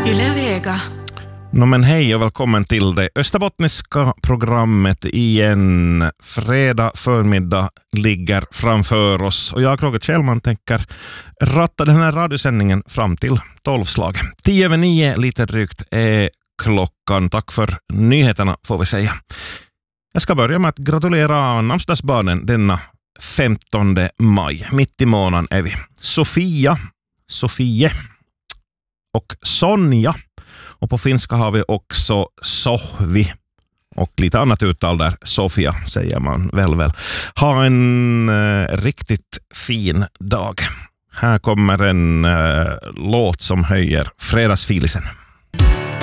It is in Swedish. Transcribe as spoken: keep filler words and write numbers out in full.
Yle Vega. No men hej och välkommen till det österbottniska programmet igen. Fredag förmiddag ligger framför oss och jag, Roger Kjellman, tänker ratta den här radiosändningen fram till tolvslag. Tio över nio, lite drygt, är klockan. Tack för nyheterna får vi säga. Jag ska börja med att gratulera namnsdagsbarnen denna femtonde maj. Mitt i månaden är vi. Sofia, Sofie och Sonja. Och på finska har vi också Sohvi och lite annat uttal där. Sofia säger man väl väl. Ha en eh, riktigt fin dag. Här kommer en eh, låt som höjer fredagsfilisen.